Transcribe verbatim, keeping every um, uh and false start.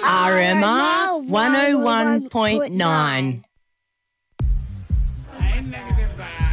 R M R one oh one point nine. Hey, negative vibe.